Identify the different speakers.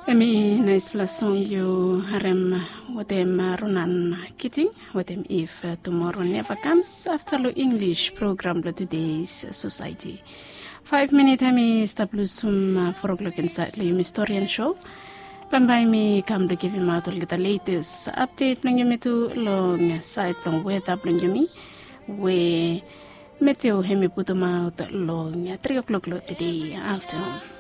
Speaker 1: Emi nice song you harem with them Ronan Kitting with them if tomorrow never comes after the English program of today's society. 5 minutes emi stablusum 4 o'clock inside the historian show. Pambay mi come to give him out the latest update lang yumi to long side long weather lang yumi we meteo hemi put them out long 3 o'clock today afternoon.